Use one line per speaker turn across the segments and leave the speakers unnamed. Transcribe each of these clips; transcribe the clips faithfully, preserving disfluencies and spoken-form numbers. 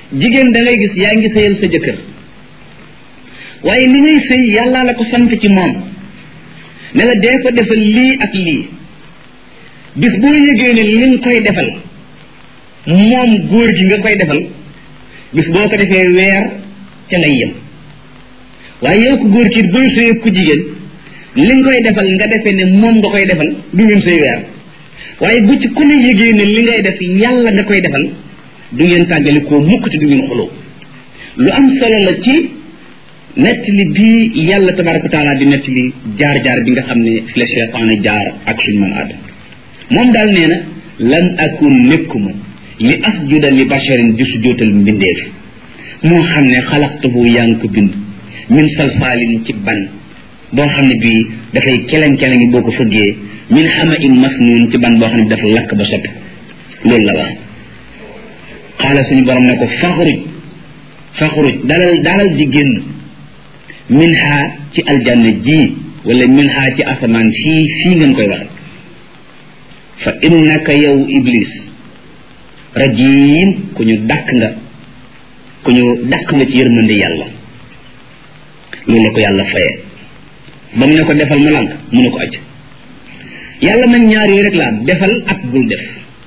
jigéen da ngay gis yaa ngi sëyal sa jëkkër waaye li ngay sëy yàlla la ko sant ci moom ne la dee ko defal lii ak lii bis boo yëgee ne li nga koy defal moom góor gi nga koy defal bis boo ko defee weer ca lay yem waaye yow ko góor ki booy sëy ku jigéen li nga koy defal nga defee ne moom nga koy defal du ngeen sëy weer waaye bu ci ku ne yëgee ne li ngay def yàlla nga koy defal du ngeen tàggali koo mukk te du ngeen xuloo lu am solo la ci nettali bii yàlla tabaraka taala di nettali jaar-jaar bi nga xam ne fi la cheytaane jaar ak suñu man aadama moom daal nee na lan akun nekkuma li asjuda li basharin di sujootal mbindeef moo xam ne xalaqtuhu yaa ngi ko bind min salsaalin ci ban boo xam ne bii dafay keleng-keleng boo ko fëggee min xama in masnuun ci ban boo xam ne dafa lakk ba soppi loolu la wax xaala suñu borom ne ko faxruj faxruj dalal dalal di génn min xaa ci aljanna ji wala min xaa ci asamaan fii fii ngeen koy waxe fa innaka yow iblis rajim ku ñu dàkk nga ku ñu dàkk nga ci yërmande yàlla loolu la ko yàlla faye ba mu ne ko defal mu lànk mu ne ko acc yàlla nag ñaar yi rek la defal ak bul def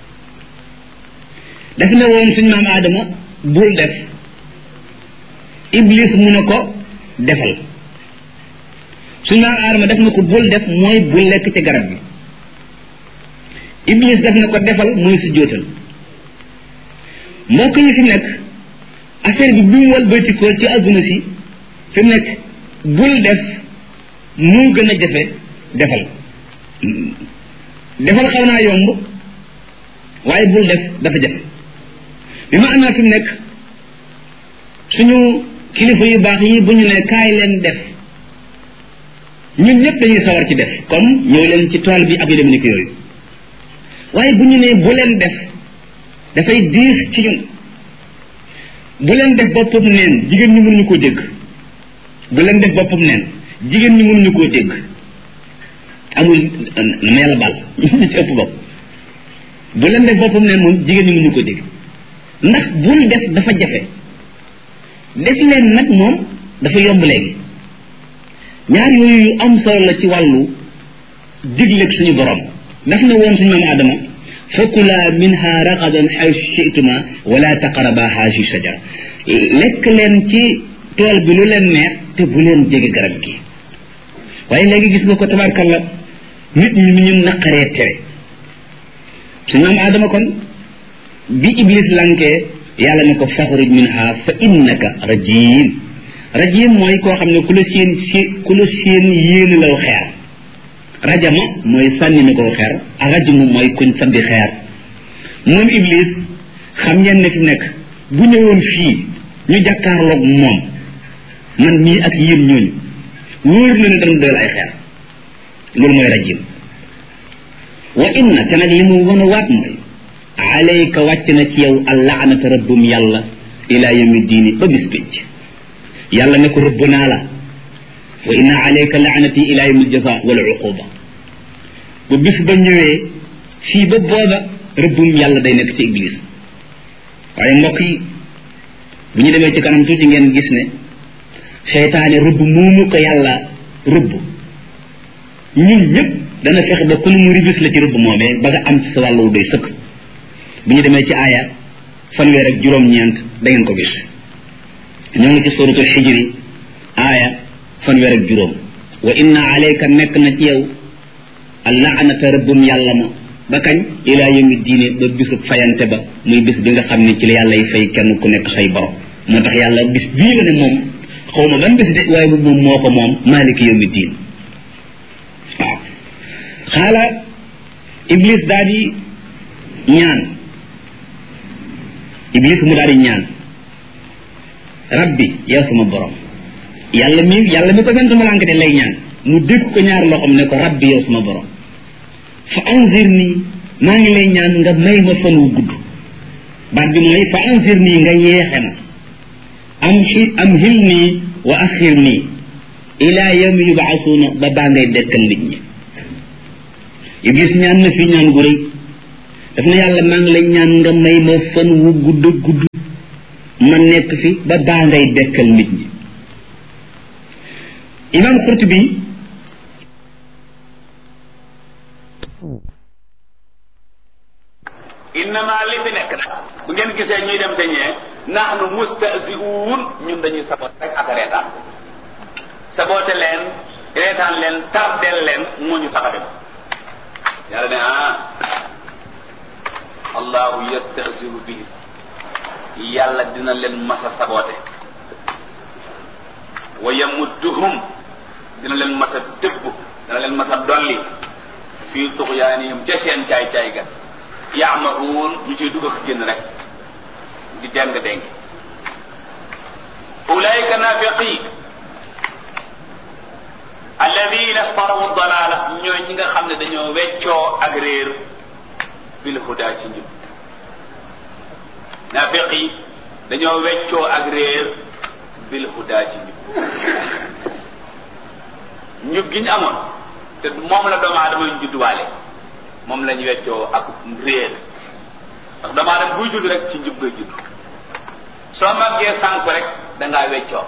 daf ne woon suñu maam aadama bul def iblis mu ne ko defal suñu maam aadama def na ko bul def mooy bul lekk ci garab bi iblis def na ko defal mooy su jóotal mbokk yi fi nekk affaire bi bi mu walbatikoo ci adduna si fi mu nekk bul def moo gën a jafe defal defal xaw naa yomb waaye bul def dafa jafe bi ma am naa fi mu nekk suñu kilifa yu baax yi bu ñu ne kaay leen def ñun ñëpp dañuy sawar ci def comme ñëw leen ci tool bi ak yu dem ni ko yooyu waaye bu ñu ne bu leen def dafay diis ci ñun bu leen def boppam neen jigéen ñi mënuñu koo dégg bu leen def boppam neen jigéen ñi mënuñu koo dégg amul na ma yàlla baal ñu ci ëpp bopp bu leen def boppam neen moom jigéen ñi mënuñu koo dégg ndax bul def dafa jafe def leen nag moom dafa yomb léegi ñaar yooyu yu am solo la ci wàllu digleeg suñu borom daf ne woon suñu maam aadama fakula minha ragadan xaysu chituma wala taqaraba haasi sajara lekk leen ci tool bi lu leen neex te bu leen jege garab gi waaye léegi gis nga ko tabarkalla nit ñi ni ñu naqaree tere suñu maam aadama kon bi iblis lankee yàlla ne ko faxruj minha fa innaka rajim rajim mooy koo xam ne ku la seen si ku la seen yéene law xeer rajama mooy sànni na ko xeer ak rajimu mooy kuñ sandi xeer moom iblis xam ngeen ne fi nekk bu ñëwoon fii ñu jàkkaarloog moom man mii ak yéen ñooñu wóor na ne dana doyal ay xeer loolu mooy rajim wa inna te nag li mu wan a waat mooy alayka wàcc na ci yow allaanata rabbum yàlla ila yawmi diini ba bis pénc yàlla ne ko rëbb naa la wa inna alayka laanati ila yawmi aljaza wal uquba bu bis ba ñëwee fii ba booba rëbbum yàlla day nekk ci iblis waaye mbokk yi bu ñu demee ci kanam tuuti ngeen gis ne seytaane rëbb moomu ko yàlla rëbb ñun ñëpp dana fexe ba ku mu ribis la ci rëbb moomee ba nga am ci sa wàllu doy sëkk bu ñu demee ci aaya fanweer ak juróom-ñeent da ngeen ko gis ñoo ngi ci suratul xijri aaya fanweer ak juróom wa inna alayka nekk na ci yow allaanata rëbbum yàlla ma ba kañ ilaa yawmi diine ba bisu fayante ba muy bis bi nga xam ne ci la yàlla yi fay kenn ku nekk say borom moo tax yàlla bis bii la ne moom xaw ma ban bis de waaye bu moom moo ko moom maaliki yawmi diin waaw xaala iblis daal di ñaan iblis mu daal di ñaan rabbi yow sama borom yàlla mi yàlla mi ko sant ma lànk de lay ñaan mu dégg ko ñaar loxoom ne ko rabbi yow sama borom fa anzir nii maa ngi lay ñaan nga may ma fan wu gudd baat bi mooy fa anzir nii nga yeexe ma am xi am xil nii wa axir nii ilaa yawmi yubaasuuna ba baa ngay dekkal nit ñi iblis ñaan na fi ñaan gu rëy daf na yàlla maa ngi lay ñaan nga may ma fan wu gudd gudd ma nekk fi ba baa ngay dekkal nit ñi. imam Qurtubi
innama li fi nekk nag bu ngeen gisee ñuy dem sa ñee nahnu mustahzi'un ñun dañuy saboot rek ak reetaan saboote leen reetaan leen tardel leen moo ñu tax a dem yàlla ne ah allahu yastahzi'u bihi yàlla dina leen masa saboote wa yamudduhum dina leen masa dëbb dina leen masa dolli fii tuxyaanihim ca seen caay caay ga yaamaruun ñu ciy dugg ak génn rek di deng deng ulaika nafiqi alladina starawu dalala ñooy ñi nga xam ne dañoo weccoo ak réer bil huda ci njub nafiqi dañoo weccoo ak réer bil huda ci njub njub gi ñu amoon te moom la doomu aadama ñu judduwaale moom lañu weccoo ak réer ndax doomu aadama buy judd rek ci njub ngay judd soo màggee sànk rek dangaa weccoo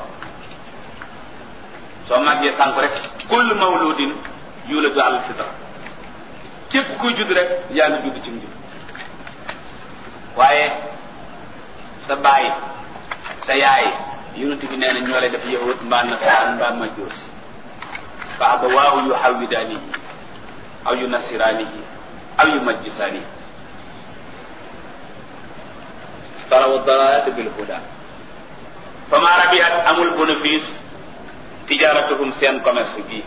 soo màggee sànk rek kullu mawludin yuladu ala fitra képp kuy judd rek yaa ngi judd ci njub waaye sa baay sa yaay yonent bi nee na ñoo lay def yahud mbaa nasaraan mbaa majuus fa abawaahu yuhawwidaanihi aw yunassiraanihi aw yumajjisaanihi starawu dalaalata bil huda fama rabihat amul bénéfice tijaaratuhum seen commerce bii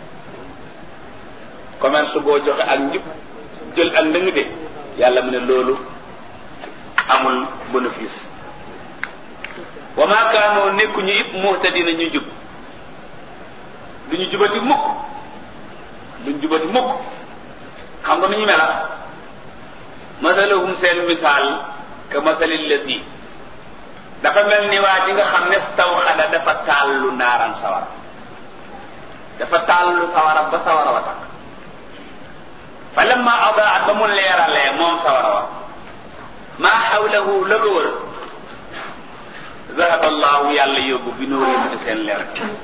commerce boo joxe ak njub jël ak ndëng de yàlla mu ne loolu amul bénéfice wa ma kaanoo nekkuñu it muhtadina ñu jub duñu jubati mukk duñu jubati mukk xam nga nu ñu mela masalahum seen misaal ka masalil lati dafa mel ni waa ji nga xam ne stawxada dafa taallu naaran sawara dafa taallu sawara ba sawara wa takk fa lamma adaat ba mu leeralee moom sawara wa maa xawlahu la ko wër zahaba allahu yàlla yóbbu bi nuurihim di seen leer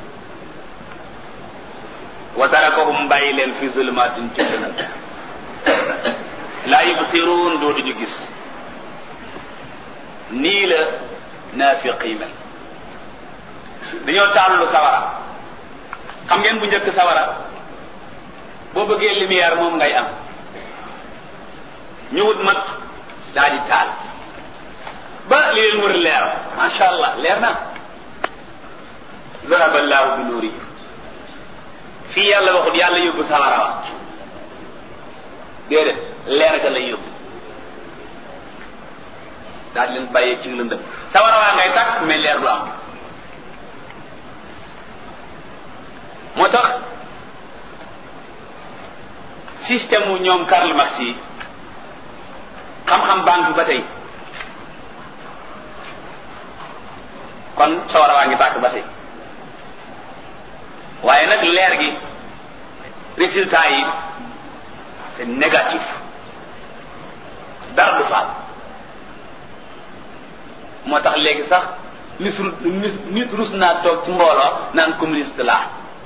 wa tarakahum bàyyi leen fi zulmatin ci lëndëm laa yubsiruun dootuñu gis nii la naafiqi mel dañoo taallu sawara xam ngeen bu njëkk sawara boo bëggee lumière moom ngay am ñu wut mat daa di taal ba li leen wër leer masha allah leer na zahaba allahu bi nuuri fii yàlla waxut yàlla yóbbu sawara wa déedéet leer ga lay yóbbu daal di leen bàyyee ci lëndëm sawara waa ngay tàkk mais leer du am moo tax système wu ñoom Karl Marx yi xam-xam banque ba tey kon sawara waa ngi tàkk ba tey waaye nag leer gi résultat yi c'est négatif dara du faam moo tax léegi sax nit nit nit rus naa toog ci mbooloo naan communiste laa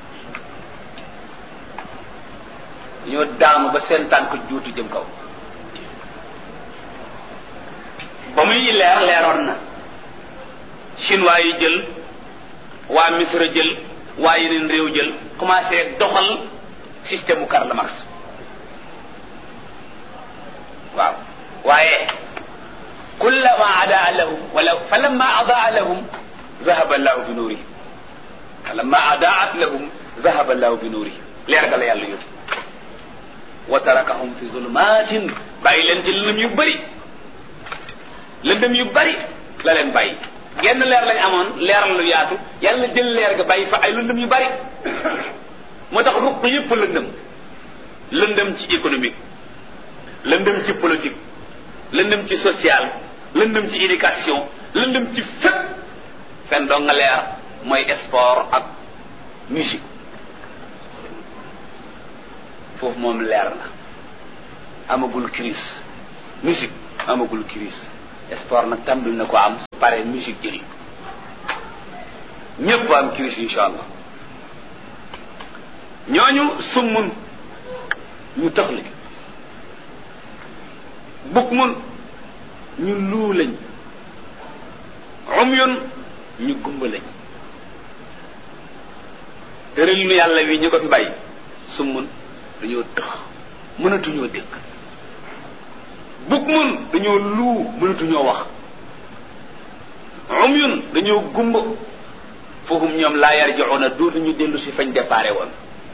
ñoo daanu ba seen tànk juutu jëm kaw ba muy leer leeroon na chinois yi jël waa Misra jël waa yeneen réew jël commencé doxal système u Karl Marx waaw waaye kullama adaa lahum wala falamma adaa lahum zahaba allahu bi nuurihim falamma adaat lahum zahaba allahu bi nuurihim leer ga la yàlla yóbbu wa tarakahum fi zulumatin bàyyi leen ci lëndëm yu bëri lëndëm yu bëri la leen bàyyi genn leer lañ amoon leer lu yaatu yàlla jël leer ga bàyyi fa ay lëndëm yu bëri moo tax ruq yëpp lëndëm lëndëm ci économique lëndëm ci politique lëndëm ci social lëndëm ci éducation lëndëm ci fépp fen doo nga leer mooy sport ak musique foofu moom leer na amagul crise musique amagul crise sport nag tàmbali na ko am su pare musique jëli ñëpp am crise insha allah. ñooñu summun ñu tax lañ bukmun ñu luu lañ umyun ñu gumba lañ tëralinu yàlla wi ñu ko fi bàyyi summun dañoo tëx mënatuñoo dégg bukmun dañoo luu mënatuñoo wax umyun dañoo gumba foofu ñoom laa yarji'una dootuñu dellu si fañ déparé woon.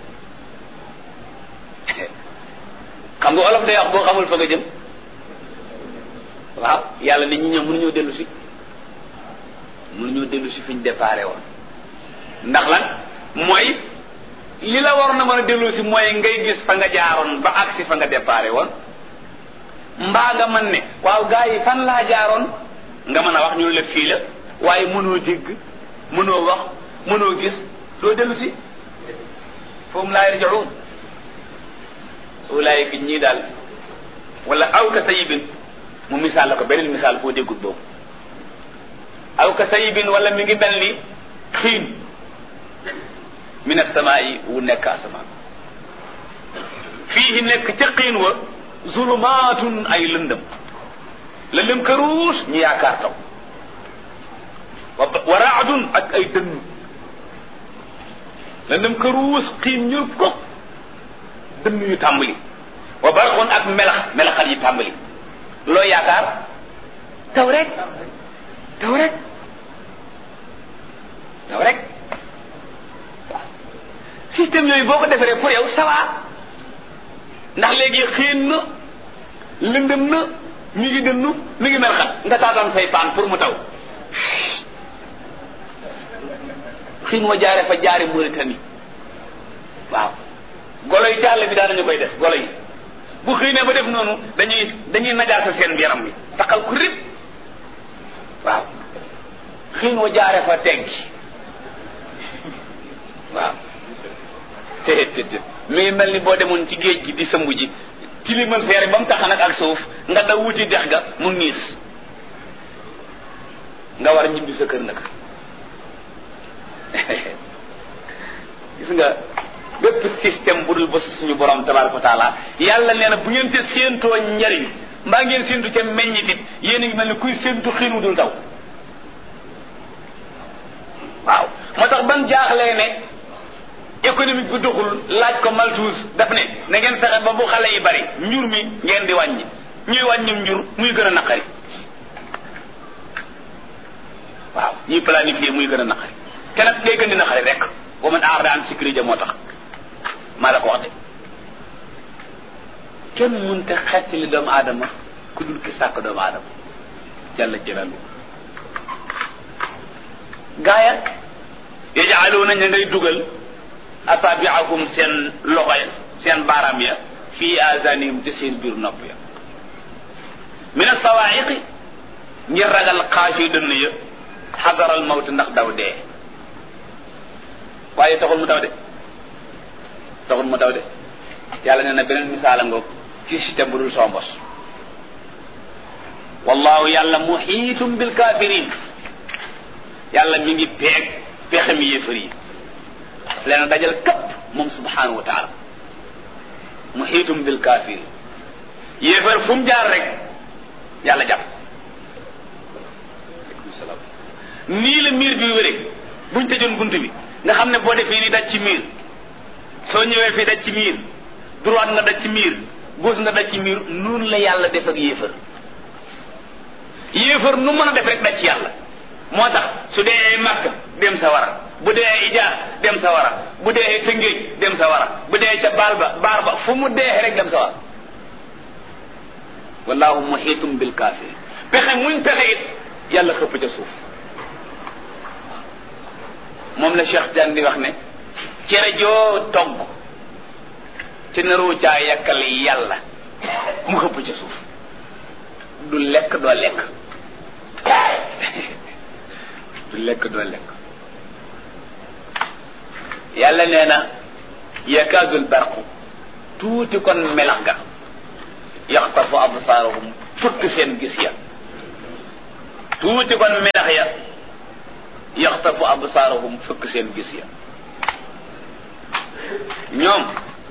xam nga olof day wax boo xamul fa nga jëm waaw yàlla nit ñi ñoom mënuñoo dellu si mënuñoo dellu si fi ñu déparé woon ndax lan mooy li la war na mën a dellu si mooy ngay gis fa nga jaaroon ba agsi fa nga déparé woon mbaa nga mën ne waaw gaa yi fan laa jaaroon nga mën a wax ñu la fii la waaye mënoo dégg mënoo wax mënoo gis doo dellu si foofu laa yarji'un ulaayika ñii daal wala aw ka sayibin mu misaal la ko beneen misaal boo déggut boobu aw ka sayibin wala mi ngi mel ni xiin min as-samaa yi wu nekk asamaan fii nekk ca xiin wa zulumaatun ay lëndëm lëndëm këruus ñu yaakaar taw wa raadun ak ay dënn lëndëm këruus xiin ñul ko dënn yu tàmbali wa barxun ak melax melaxal yi tàmbali loo yaakaar taw rek taw rek taw rek waaw système yooyu boo ko defaree pour yow ça va ndax léegi xiin na lëndëm na mi ngi dënnu mi ngi melaxal nga taataan say paan pour mu taw xiin wa jaare fa jaare Mauritanie waaw golo yi jàll bi daanañu koy def golo yi bu xiinee ba def noonu dañuy dañuy najaasa seen yaram bi taxal ku rib waaw xiin wa jaare fa teggi waaw te te te mi ngi mel ni boo demoon ci géej gi di sëmb ji tilimal seere ba mu tax nag ak suuf nga daw wuti dex ga mu niis nga war a ñibbi sa kër nag gis nga bépp système bu dul ba suñu borom tabaraka wa taala yàlla nee na bu ngeen te séentoo njariñ mbaa ngeen séentu ca meññitit yéen a ngi mel ni kuy séentu xiin wu dul taw waaw moo tax ban jaaxlee ne économique bi doxul laaj ko Malthus daf ne na ngeen fexe ba bu xale yi bari njur mi ngeen di wàññi ñuy wàññi njur muy gën a naqari waaw ñuy planifier muy gën a naqari te nag day gën di naqari rek wa man a'rada an zikri ja moo tax maa la ko wax de kenn mënta xettali doomu aadama ku dul ki sàkk doomu aadama jalla jalalu gaaya yaj'aluuna ña ngay dugal asabi'ahum seen loxo ya seen baaraam ya fii azanihim ci seen biir nopp ya min as-sawaa'iqi ngir ragal xaasi dënn ya xadaral mawt ndax daw dee waaye taxul mu taw de taxul mu taw de yàlla nee na beneen misaala ngoog ci système bu dul soo mbos wallahu yàlla muhiitum bil kaafiriin yàlla mi ngi peeg pexem yéefar yi leen dajal kapp moom subhanahu wa taala muhiitum bil kaafiriin yéefar fu mu jaar rek yàlla jàpp nii la miir bi wéree buñ tëjoon bunt bi nga xam ne boo defee ni daj ci miir soo ñëwee fii daj ci miir droite nga daj ci miir gauche nga daj ci miir noonu la yàlla def ak yéefar yéefar nu mën a def rek daj ci yàlla moo tax su dee Makka dem sa wara bu dee Ijaas dem sa wara bu dee Tëngéej dem sa wara bu dee ca baal ba baar ba fu mu dee rek dem sa wara wallahu muhiitum bil kaafiriin pexe muñ pexe it yàlla xëpp ca suuf moom la Cheikh Diagne di wax ne cere joo togg ci naru caa yàkkal yàlla mu xëpp ca suuf du lekk doo lekk du lekk doo lekk yàlla nee na yakaadul barqu tuuti kon melax ga yaxtafu absaarahum fëkk seen gis ya tuuti kon melax ya yaxtafu absaarahum fëkk seen gis ya ñoom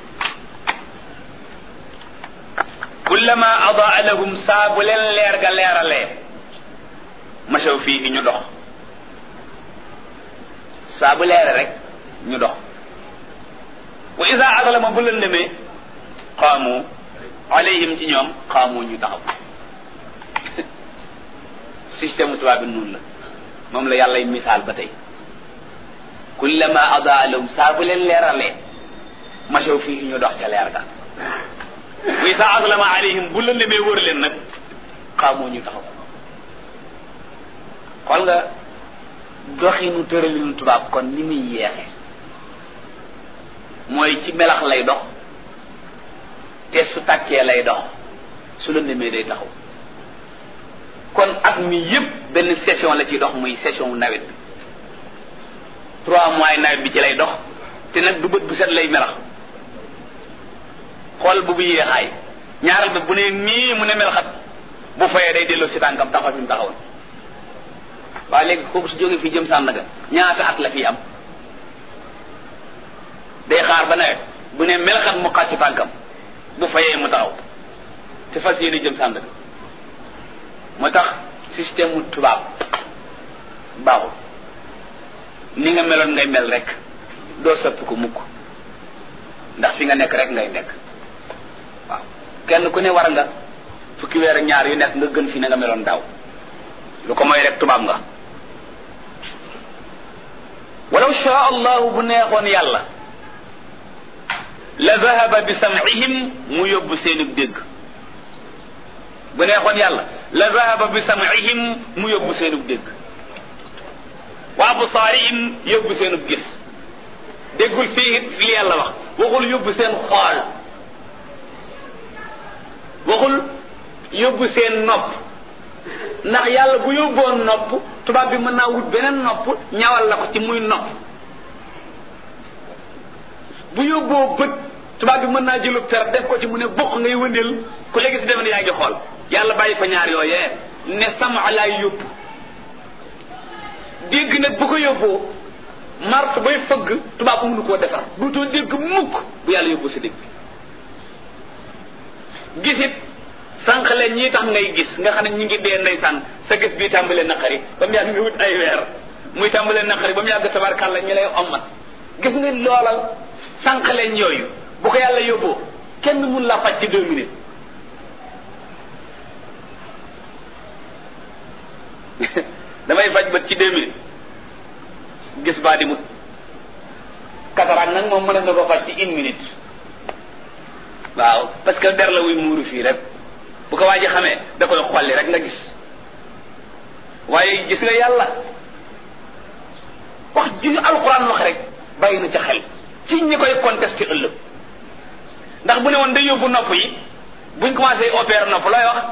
kullama adaa lahum saa bu leen leer ga leeralee masaw fii ñu dox saa bu leere rek ñu dox wa isa adlama bu lëndëmee qaamu alayhim ci ñoom qaamu ñu taxaw système tubaab bi noonu la moom la yàlla misaal ba tey kullama adaa lahum saa bu leen leeralee masaw fii ñu dox ca leer ga wa isa adlama alayhim bu lëndëmee wër leen nag qaamu ñu taxaw xool nga doxinu tëralinu tubaab kon ni muy yeexe mooy ci melax lay dox te su tàkkee lay dox su la demee day taxaw kon at mi yépp benn session la ciy dox muy session nawet bi trois mois nawet bi ci lay dox te nag du bët bu set lay melax xool bu bu yéexaay ñaaral ba bu ne nii mu ne melaxat bu fayee day delloo si tànkam taxaw fi mu taxawoon waaye léegi kooku su jógee fii jëm Sandaga ñaata at la fii am day xaar ba nawet bu ne melxat mu xàccu tànkam bu fayee mu taxaw te fas yéene jëm Sandaga moo tax système mu tubaab baaxul ni nga meloon ngay mel rek doo soppi ko mukk ndax fi nga nekk rek ngay nekk waaw kenn ku ne war nga fukki weer ak ñaar yu nekk nga gën fi na nga meloon daaw lu ko mooy rek tubaab nga walaw shaa allahu bu neexoon yàlla la zahaba bi sam'ihim mu yóbbu seenub dégg bu neexoon yàlla la zahaba bi sam'ihim mu yóbbu seenub dégg wa absaarihim yóbbu seenub gis déggul fii li yàlla wax waxul yóbbu seen xool waxul yóbbu seen nopp ndax yàlla bu yóbboon nopp tubaab bi mën naa wut beneen nopp ñawal la ko ci muy nopp bu yóbboo bët tubaab bi mën naa jëlu per def ko ci mu ne bokk ngay wëndeel ku léegi si defe ne yaa ngi xool yàlla bàyyi fa ñaar yooyee ne sama laay yóbbu dégg nag bu ko yóbboo mart bay fëgg tubaab mënu koo defar duutoo dégg mukk bu yàlla yóbboo sa dégg gisit sànq leen ñii tax ngay gis nga xam ne ñi ngi dee ndeysaan sa gis bii tàmbalee naqari ba mu yàgg nga wut ay weer muy tàmbalee naqari ba mu yàgg tabarkàlla ñi lay ommat gis nga loola sànq leen yooyu bu ko yàlla yóbboo kenn mun la faj ci deux minutes damay faj bët ci deux minutes gis baa di mut cataracte nag moom mën na ko faj ci une minute waaw parce que der la wuy muuru fii rek bu ko waaji xamee da koy xolli rek nga gis waaye gis nga yàlla wax ju alxuraan wax rek bàyyi na ca xel ci ñi koy contesté ëllëg ndax bu ne woon day yóbbu nopp yi buñ commencé opérer nopp looy wax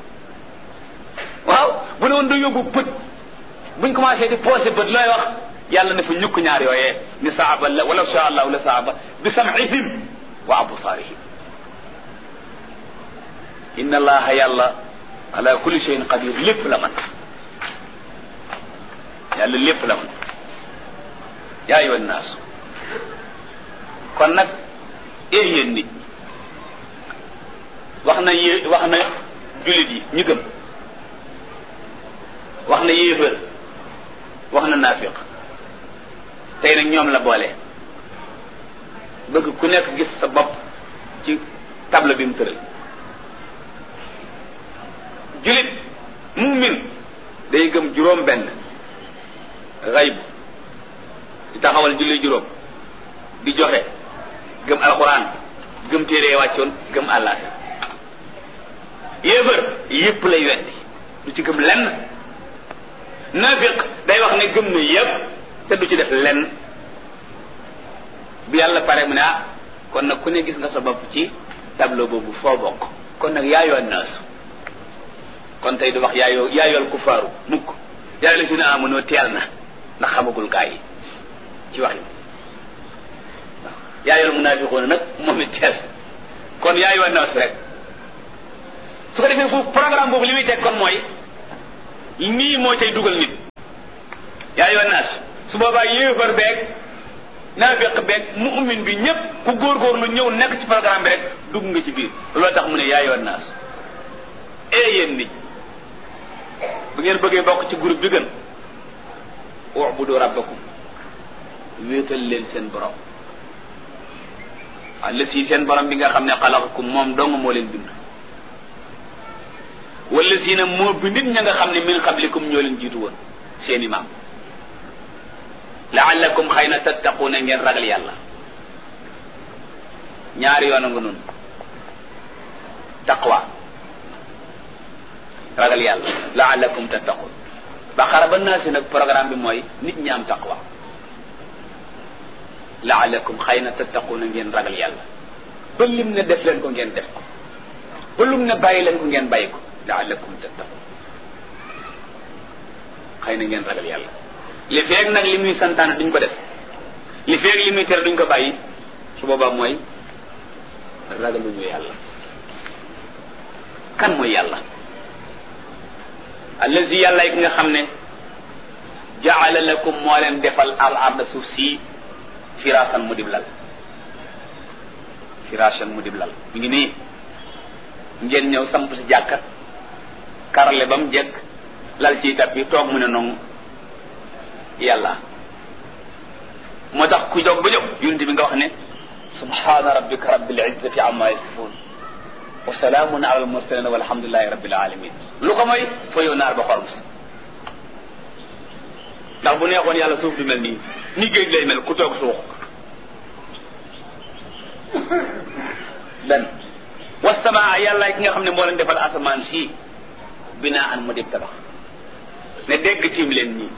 waaw bu ne woon day yóbbu bët buñ commencé di posé bët looy wax yàlla ne fa ñukk ñaar yooyee ni saaba la wala sha allahu la saaba bi sam'ihim wa absaarihim inna allaha yàlla ala kulli shay'in qadir lépp la man yàlla lépp la man yaa ayyuhan naas kon nag ee yéen nit wax na yé wax na jullit yi ñu gëm wax na yéefër wax na naafiq tey nag ñoom la boole bëgg ku nekk gis sa bopp ci table bi mu tëral jullit mu'min day gëm juróom benn xayb di taxawal julli juróom di joxe gëm alxuraan gëm téere wàccoon gëm àllaaxira yéefër yépp lay weddi du ci gëm lenn naafiq day wax ne gëm na yépp te du ci def lenn bi yàlla pare mu ne ah kon nag ku ne gis nga sa bopp ci tableau boobu foo bokk kon nag yaayoo naas kon tey du wax yaayoo yaayool kufaaru mukk yaa la si ne amunoo teel na ndax xamagul gaa yi ci wax yi waaw yaayool munaafiqoona nag moom it teel kon yaayoo naas rek su ko defee foofu programme boobu li muy teg kon mooy nii moo cay dugal nit yaa ayyuhan naas su boobaa yéefar beeg naafiq beeg mu'min bi ñëpp ku góorgóorlu ñëw nekk ci programme bi rek dugg nga ci biir loolu tax mu ne yaa ayyuhan naas ee yéen nit bu ngeen bëggee bokk ci groupe bi gën u'budu rabbakum wéetal leen seen borom allasi seen borom bi nga xam ne xalaqakum moom dong moo leen bind wala si na moo bindit ña nga xam ne min qablikum ñoo leen jiitu woon seeni maam la'allakum xëy na tattaquuna ngeen ragal yàlla ñaari yoon a nga noonu taqwa ragal yàlla la'allakum tattaqun baqara ba naa si nag programme bi mooy nit ñi am taqwa la'allakum xëy na tattaquuna ngeen ragal yàlla ba lim ne def leen ko ngeen def ko ba lum ne bàyyi leen ko ngeen bàyyi ko la'allakum tattaqun xëy na ngeen ragal yàlla li feeg nag li muy santaane duñ ko def li feeg li muy tere duñ ko bàyyi su boobaa mooy ragaluñu yàlla kan mooy yàlla allazi yàlla ki nga xam ne jaala lakum moo leen defal al arda suuf si firaasan mu dib lal firaasan mu dib lal mi ngi nii ngeen ñëw samp si jàkka karale ba mu jekk lal ci tappi toog mu ne noonu yàlla moo tax ku jóg ba jóg yunti bi nga wax ne subhana rabbika rabbil izzati amma yasifun wa salaamun ala al mursalin walhamdulillahi rabbil alamin lu ko mooy fa yow naar ba xorom si ndax bu neexoon yàlla suuf du mel nii ni géej lay mel ku toog suux dan wasamaa yàlla ki nga xam ne moo leen defal asamaan si binaa an mu dib tabax ne dégg tiim leen nii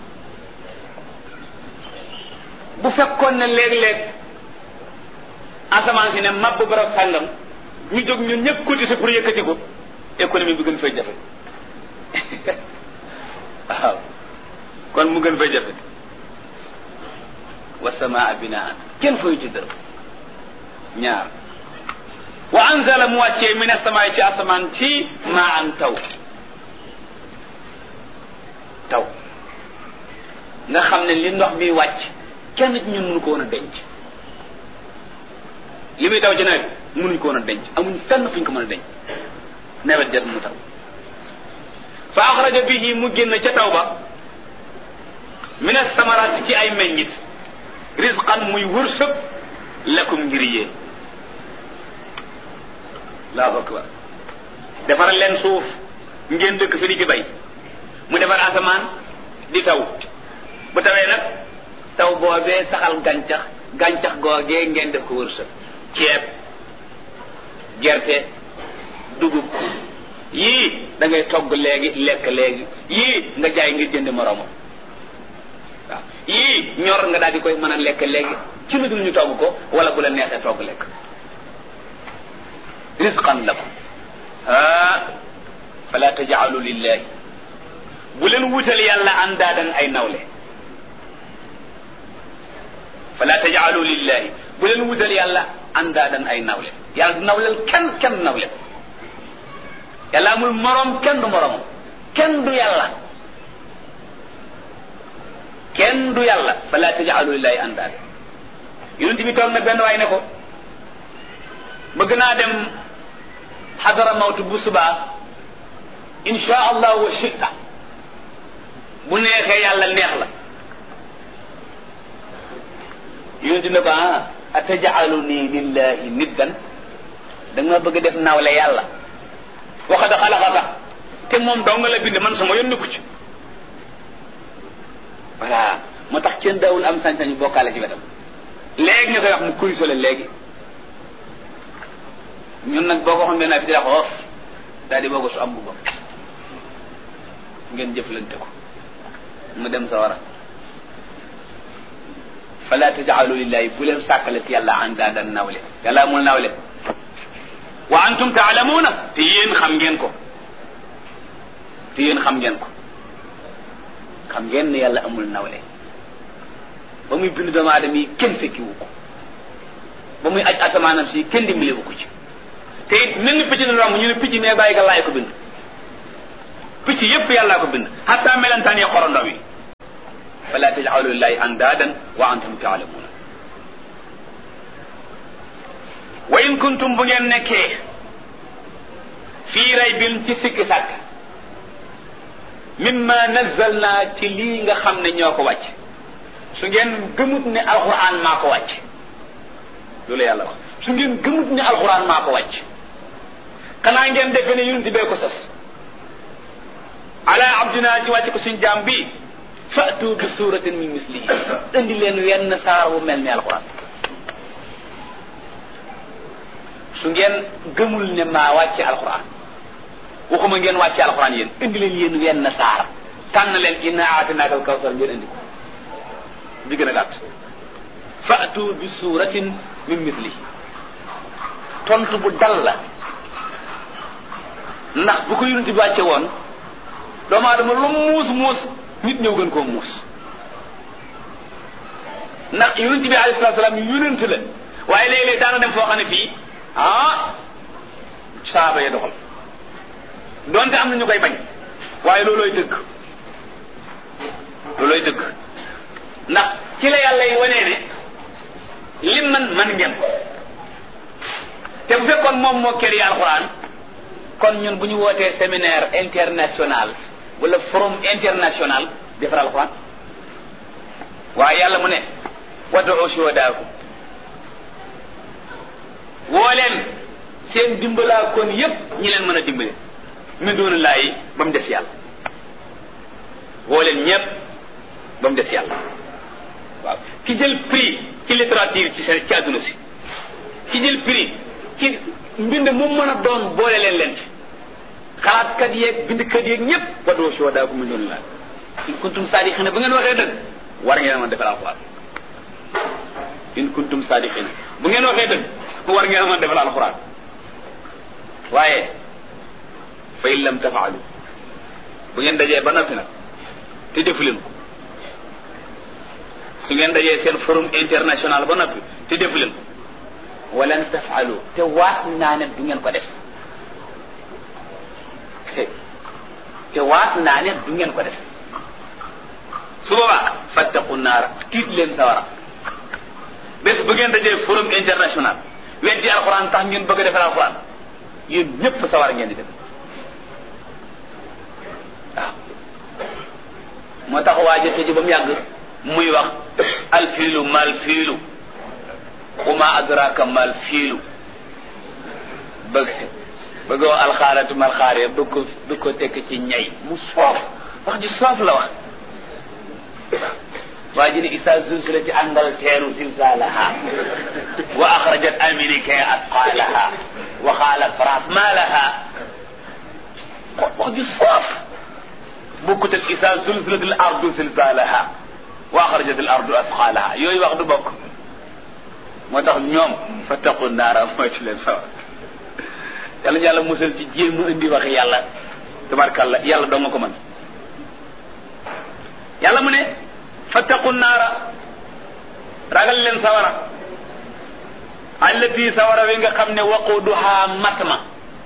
bu fekkoon ne léeg-léeg asamaan si ne mabb barab sàngam ñu jóg ñun ñëpp cotiser pour yëkkati ko économie bi gën fay jafe waaw kon mu gën fay jafe wasamaa binaan kenn fayu ci dërëm ñaar wa anzala mu wàccee min as-samaa'i ci asamaan ci maa an taw taw nga xam ne li ndox mi wàcc kenn ci ñun mënu ko woon a denc li muy taw ci nawet mënuñ ko woon a denc amuñ fenn fuñ ko mën a denc nawet jot mu taw fa axraja bihi mu génn ca taw ba min as-samaraati ci ay meññit rizqan muy wërsëg lakum ngir yéen Allahu akbar defaral leen suuf ngeen dëkk fi di ci bay mu defar asamaan di taw bu tawee nag taw boobee saxal gàncax gàncax googee ngeen def ko wërsëg ceeb gerte dugub yii da ngay togg léegi lekk léegi yii nga jaay ngir jënd moroomam waaw yii ñor nga daal di koy mën a lekk léegi ci lu dul ñu togg ko wala bu la neexee togg lekk rizqan lakum ah fala taj'alu lillahi bu leen wutal yàlla andaadan ay nawle fala taj'alu lillahi bu leen wutal yàlla andaadan ay nawle yàlla du nawleel kenn kenn nawle yàlla amul morom kenn du moromam kenn du yàlla kenn du yàlla fala taj'alu lillahi andaadan yonent bi toog na benn waay ne ko bëgg naa dem xadara mawtu bu subaa insha allah wa shita bu neexee yàlla neex la yonent ne ko ah ataj'aluni lillahi niddan da nga bëgg def nawle yàlla waxad xalaqaka te moom dong nga la bind man sama yoon nekku ci voilà moo tax kenn daawul am sañ-sañu bokkaale ci wetam léegi nga koy wax mu kuy sole léegi ñun nag boo ko xam ne naa fi di la xoof daal di boo su am bu bopp ngeen jëflante ko mu dem sa wara fala taj'alu lillahi bu leen sàkkalet yàlla andaadan nawle yàlla amul nawle wa antum ta'lamuna te yéen xam ngeen ko te yéen xam ngeen ko xam ngeen ne yàlla amul nawle ba muy bind doomu aadama yi kenn fekkiwu ko ba muy aj asamaanam si kenn dimbalewu ko ci te it mel ni picc na romb ñu ne picc mais bàyyi ga laay ko bind picc yépp yàllaa ko bind hatta melentaan yi xorondom yi fala taj'alu lillahi andaadan wa antum ta'lamuun wa in kuntum bu ngeen nekkee fii raybin ci sikki sàkk mimma nazzalna ci lii nga xam ne ñoo ko wàcc su ngeen gëmut ne alquran maa ko wàcc loolu yàlla wax su ngeen gëmut ne alquran maa ko wàcc xanaa ngeen defe ne yonent bee ko sos ala abdina ci wàcc ko suñ jaam bi fa'tu bi suratin min mislihi indi leen wenn saar wu mel ni alquran su ngeen gëmul ne maa wàcce alquran waxuma ngeen wàcce alquran yéen indi leen yéen wenn saar tànn leen inna a'taynaaka al-kawsar ngeen indi ko bi gën a gàtt fa'tu bi suratin min mislihi tontu bu dal la ndax bu ko yonent bi wàcce woon doomu aadama lu muus muus nit ñëw gën koo muus ndax yonent bi alayhi salaatu salaam yonent la waaye léeg-léeg daana dem foo xam ne fii ah saaba ya doxal donte am na ñu koy bañ waaye loolooy dëgg loolooy dëgg ndax ci la yàlla yi wanee ne lim man man ngeen ko te bu fekkoon moom moo kër yi alxuraan kon ñun bu ñu wootee séminaire international wala forum international defar alxuraan waaye yàlla mu ne wad'u shuhadaakum woo leen seen dimbalaa kon yépp ñi leen mën a dimbale min duunillaahi ba mu des yàlla woo leen ñépp ba mu des yàlla waaw ki jël prix ci littérature ci seen ci àdduna si ki jël prix ci mbind mu mën a doon boole leen leen ci xalaatkat yeeg bindkat yeeg ñépp wad'u shuhadaakum min duunillaahi in kuntum saadiqiina bu ngeen waxee dëgg war ngeen mën defal alxuraan in kuntum saadiqiina bu ngeen waxee dëgg war ngeen mën defal alxuraan waaye fa in lam tafaalu bu ngeen dajee ba noppi nag te defu leen ko su ngeen dajee seen forum international ba noppi te defu leen ko walan tafaalu te waat naa ne du ngeen ko def te waat naa ne du ngeen ko def su boobaa fattaqu naara tiit leen sawara bés bu ngeen dajee forum international weddi alxuraan tax ngeen bëgg a defal alxuraan yéen ñëpp sawara ngeen di def waaw moo tax waa jëte ji ba mu yàgg muy wax alfiilu mal fiilu wama adraka mal fiilu bëgg bëgg wax alxaaratu mal xaare bëgg ko bëgg ko tekk ci ñay mu soof wax ji soof la wax waa ji ne isa zulzilati Angleterre zilzalaha wa akhrajat Amérique athqalaha wa qala France ma laha wax ji soof bokkut ak isa zulzilati al ardu zilzalaha wa akhrajat al ardu athqalaha yooyu wax du bokk moo tax ñoom fattaqu naara mooy ci leen sawar yàlla yàlla musal ci jéem a indi waxi yàlla tabarkalla yàlla doo nga ko mën yàlla mu ne fattaqu naara ragal leen sawara allati sawara wi nga xam ne waquduha matma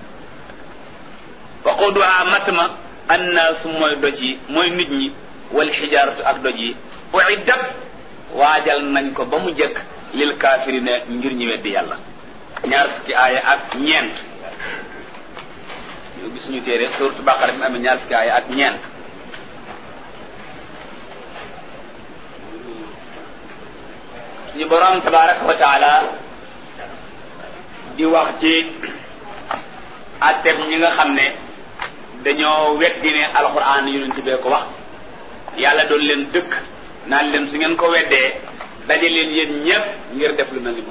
waquduha matma annaasu mooy doj yi mooy nit ñi wal xijaaratu ak doj yi uiddat waajal nañ ko ba mu jëkk lil kaafirina ngir ñi weddi yàlla ñaar fukki aaya ak ñeent yow gis ñu téere suuratu Baqara bi mu amee ñaar fukki aaya ak ñeent ñu borom tabaraka wa taala di wax ci atteb ñi nga xam ne dañoo weddi ne alxuraan yonent bee ko wax yàlla doon leen dëkk naan leen su ngeen ko weddee daje leen yéen ñëpp ngir def lu mel ni moom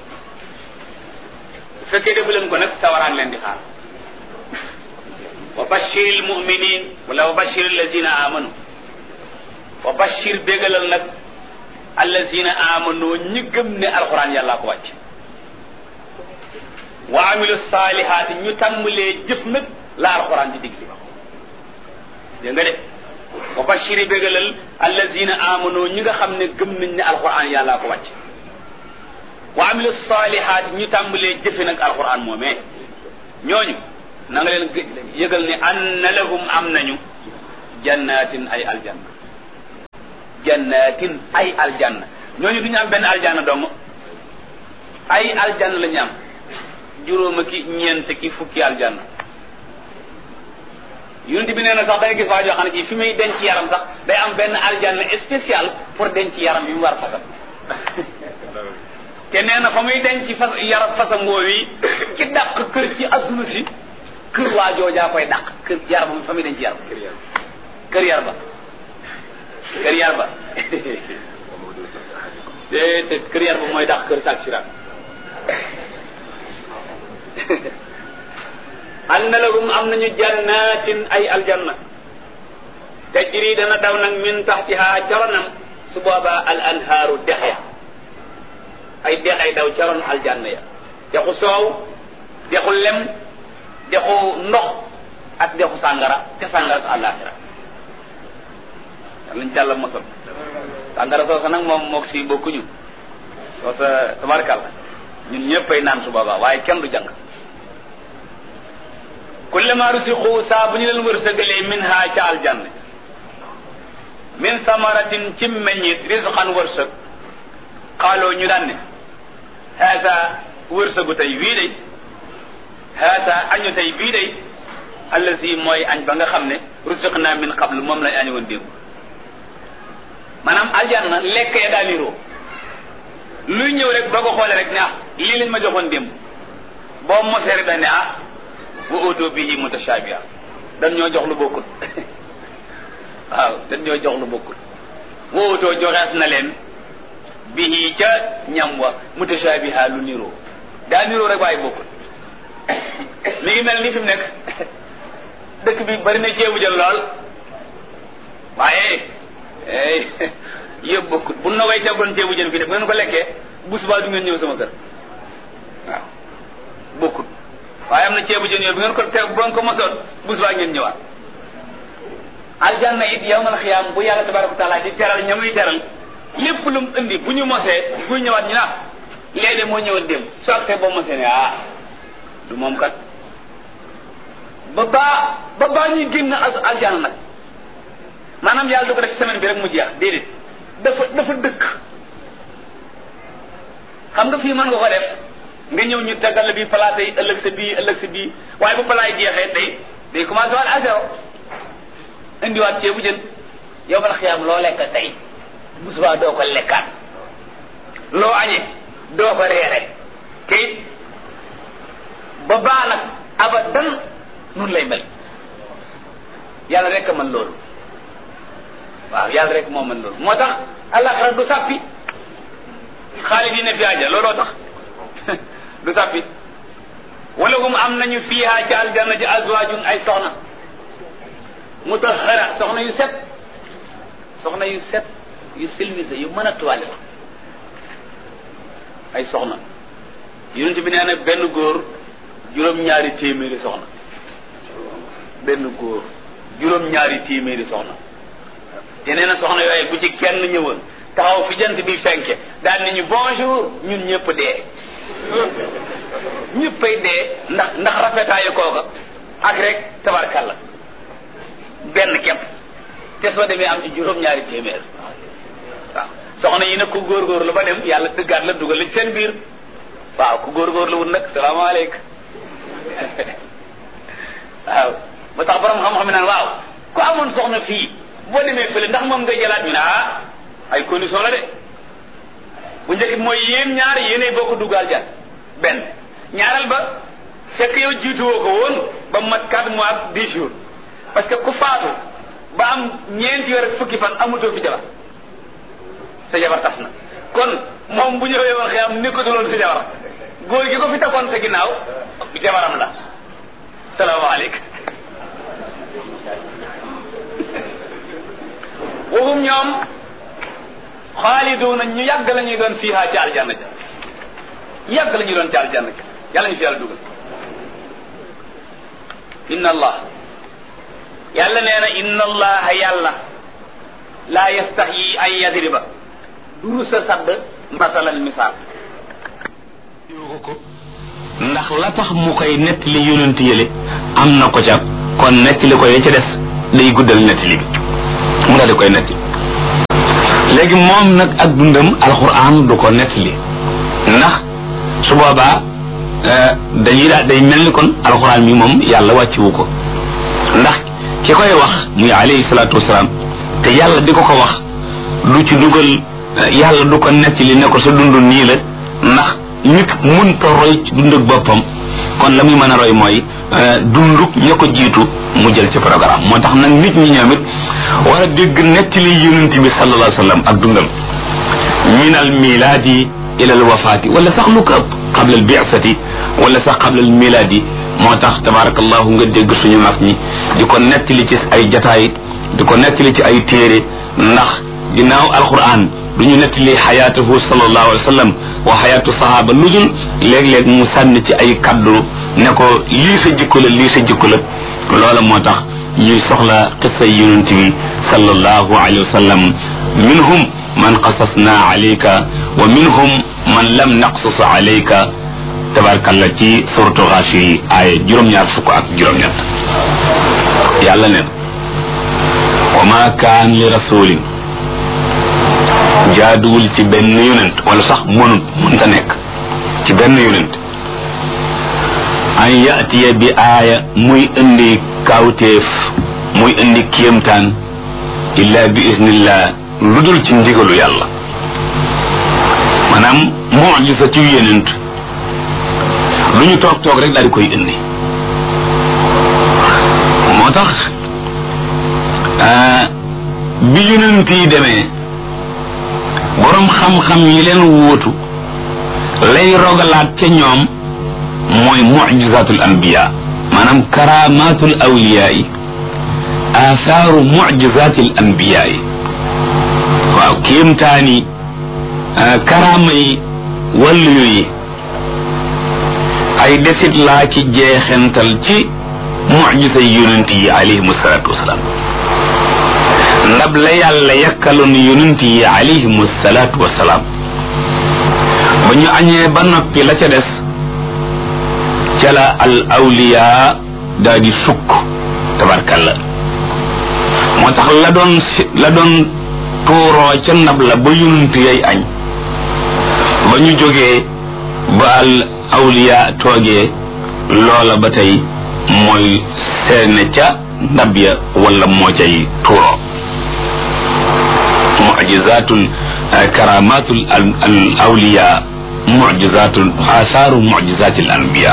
bu fekkee defu leen ko nag sawaraan leen di xaar wa bashir al muminin wala wa bashir allazina amanu wa bashir bégalal nag allazina amanu ñi gëm ne alxuraan yàllaa ko wàcc wa amilu saalihaati ñu tàmbalee jëf nag la alxuraan di digli dégg nga de wa bashiri bégalal allazina amanu ñi nga xam ne gëm nañ ne alxuraan yàllaa ko wàcc wa amilu saalihaati ñu tàmbalee jëfe nag alxuraan moomee ñooñu na nga leen yëgal ne anna lahum am nañu jannatin ay aljanna jannatin ay aljanna ñooñu du ñu am benn aljanna dong ay aljanna la ñu am juróoma ki ñeent ki fukki aljanna yonent bi nee na sax da nga gis waa joo xam ne ci fi muy denc yaram sax day am benn aljanna spécial pour denc yaram bi mu war fasam te nee na fa muy denc fas yaram fasam woowi ki dàq kër ci adduna si kër waa joojaa koy dàq kër yaram fa muy denc yaram kër yar ba kër yar ba te te kër yar ba mooy dàq kër saak siraat anna lahum am nañu jannatin ay aljanna tajri dana daw nag min taxtiha caronam su booba al anhaaru dex ya ay dex ay daw caron aljanna ya dexu soow dexu lem dexu ndox ak dexu sàngara te sàngara sa àllaaxira lañ càlla mosal sàngara soosa nag moom mook si bokkuñu soosa tabarkàlla ñun ñëppay naan su booba waaye kenn du jàng kullama rusiqu saa bu ñu leen wërsëgalee min ha ca aljanna min samaratin ci meññit risqan wërsëg xaaloo ñu daan ne haasa wërsëgu tey wii day haasa añu tey bii day allazi mooy añ ba nga xam ne rusiqna min qablu moom lañ añu woon démb maanaam aljanna lekk ya daa niroo luy ñëw rek boo ko xoolee rek ne ah lii lañ ma joxoon démb boo mosee rek dañ ne ah wa utu bihi mutashabiha dañ ñoo jox lu bokkul waaw dañ ñoo jox lu bokkul wa utu joxees na leen bihi ca ñam wa mutashabiha lu niroo daa niroo rek waaye bokkul mi ngi mel ni fi mu nekk dëkk bi bari na ceebu jël lool waaye yëpp bokkul bu nogay teggoon ceebu jën fii de bu ngeen ko lekkee bu subaa du ngeen ñëw sama kër waaw bokkul waaye am na ceebu jën yooyu bu ngeen ko te bu ngeen ko mosoon bu subaa ngeen ñëwaat aljanna it yawmal xiyaam bu yàlla tabaraka wa taala di teral ñamuy teral lépp lu mu indi bu ñu mosee buy ñëwaat ñu naa léegi moo ñëwoon démb soo ak see boo mosee ne ah du moom kat ba baa ba baa ñuy génn aljanna nag maanaam yàlla du ko def semaine bi rek mu jeex déedéet dafa dafa dëkk xam nga fii mën nga ko def nga ñëw ñu tegal la bii palaata yi ëllëg sa bii ëllëg sa bii waaye bu palaay jeexee day day commencé waat à zéro indiwaat ceebu jën yow man xiyaam loo lekk tey bu subaa doo ko lekkaat loo añee doo ko reere kay ba baa nag abadan nun lay mel yàlla rek a mën loolu waaw yàlla rek moo mën loolu moo tax àllaxira du sàppi xaalidina fi aja looloo tax du sàppi wala hum am nañu fiiha ca aljanna ji azwaajun ay soxna mutahhara soxna yu set soxna yu set yu silvise yu mën a tuwale ay soxna yonent bi nee na benn góor juróom-ñaari téeméeri soxna benn góor juróom-ñaari téeméeri soxna te nee na soxna yooyu bu ci kenn ñëwoon taxaw fi jant bi fenke daal ni ñu bonjour ñun ñëpp dee ñëppay dee ndax ndax rafetaayu kooka ak rek tabarkalla benn kepp te soo demee am ci juróom-ñaari téeméer waaw soxna yi nag ku góorgóorlu ba dem yàlla tëggaat la dugal ci seen biir waaw ku góorgóorlu wut nag salaamaaleykum waaw ba tax borom xam-xam ne naan waaw ku amoon soxna fii boo demee fële ndax moom nga jëlaat ñu ne ah ay condition la de bu njëkk bi mooy yéen ñaar yéenay bokk duggaal jan benn ñaareel ba fekk yow jiituwoo ko woon ba mat quatre mois ak dix jours parce que ku faatu ba am ñeenti weer ak fukki fan amutoo fi jabar sa jabar tas na kon moom bu ñëwee woon xëy am nekkatuloon sa jabar góor gi ko fi takkoon sa ginnaaw jabaram la salaamaaleykum waxum ñoom xaaliduuna ñu yàgg la ñuy doon fiiha ci aljanna ja yàgg la ñuy doon ci aljanna ja yàlla ñu fi yàlla dugal inna allah yàlla nee na inna allaha yàlla laa yastaxyi an yadriba du rusa sadd masalan misaal
yóogu ko
ndax la tax mu koy nettali yonent yële am na ko ca kon nettali ko ya ca des day guddal nettali bi mu daal di koy nettali léegi moom nag ak dundam alxuraan du ko nettali ndax su boobaa dañuy daal day mel ni kon alxuraan mi moom yàlla wàcciwu ko ndax ki koy wax muy alayhi salaatu wasalaam te yàlla di ko ko wax du ci dugal yàlla du ko nettali ne ko sa dund nii la ndax nit mënta roy ci dund ak boppam kon la muy mën a roy mooy dunduk ña ko jiitu mu jël ci programme moo tax nag nit ñi ñoom it war a dégg nettali yonent bi sallallahu alayhi wa sallam ak dundam min al milaadi ila al wafaati wala sax lu ko ëpp qabla al bi'sati wala sax qabla al milaadi moo tax tabarakallahu nga dégg suñu mag ñi di ko nettali ci ay jataay di ko nettali ci ay téere ndax ginnaaw alquran du ñu nettali xayaatuhu sallallahu alayhi wa sallam wa xayaatu sahaaba lu dul léeg-léeg mu sànni ci ay kaddu ne ko lii sa jikko la lii sa jikko la loola moo tax ñuy soxla qissa yonent bi sallallahu alayhi wa sallam minhum man qasasna alayka wa minhum man lam naqsus alayka tabarakalla ci suratu Ghashi ay juróom-ñaar fukk ak juróom-ñett yàlla ne wa ma kaan li rasulin jaaduwul ci benn yonent wala sax mënut mënta nekk ci benn yonent an yatiya bi aaya muy indi kawteef muy indi kéemtaan illa bi isnillah lu dul ci ndigalu yàlla maanaam mu'jiza ci yonent lu ñu toog toog rek daal di koy indi moo tax bi yonent yi demee borom xam-xam yi leen wóotu lay rogalaat ca ñoom mooy mu'jizatul anbiya maanaam karamatul awliya yi athaaru mu'jizatil anbiya yi waaw kéemtaani karaama yi wàllu yi ay desit laa ci jeexental ci mu'jiza yonent yi alayhimu salaatu wasalaam ndab la yàlla yakkaloon yonent yi alayhimu salaatu wasalaam ba ñu añee ba noppi la ca des ca la al awliya daa di sukk tabarkalla moo tax la doon la doon tuuroo ca ndab la ba yonent yay añ ba ñu jógee ba al awliya toogee loola ba tey mooy seene ca ndab ya wala moo cay tuuroo mu'jizatul karamatul al awliya mu'jizatul asaaru mu'jizatil anbiya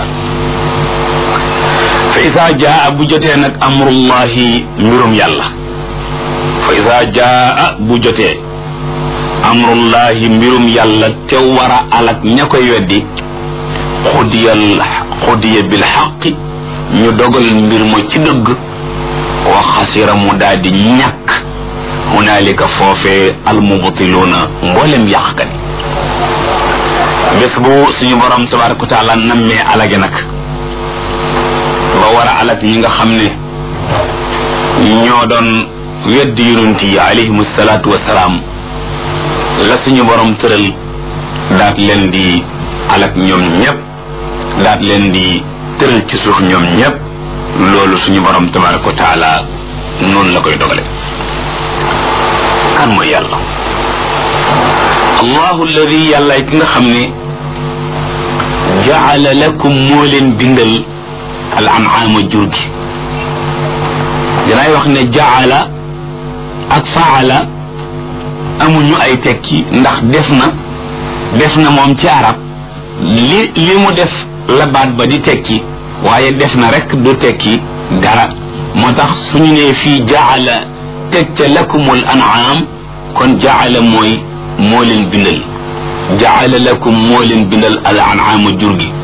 fa isa jaa bu jotee nag amrullahi mbirum yàlla fa isa jaa bu jotee amrullahi mbirum yàlla te war a alak ña koy weddi xudiyal xudiya bil xaqi ñu dogal mbir mo ci dëgg wa xasira mu daal di ñàkk hunaalika foofee almubtiluuna mboolem yàqkat yi bés bu suñu borom tabaraka wa taala nammee alage nag ba war a alag ñi nga xam ne ñoo doon weddi yonent yi alayhimu salaatu wasalaam la suñu borom tëral daat leen di alag ñoom ñëpp daat leen di tëral ci suuf ñoom ñëpp loolu suñu borom tabaraka wa taala noonu la koy dogale kan mooy yàlla allahu alladi yàlla ki nga xam ne jaala lakum moo leen bindal al an'aama jur gi dinaay wax ne jaala ak faala amuñu ay tekki ndax def na def na moom ci arab li li mu def la baat ba di tekki waaye def na rek du tekki dara moo tax suñu nee fii jaala teg ca lakumul an'aam kon jaala mooy moo leen bindal jaala lakum moo leen bindal al an'aama jur gi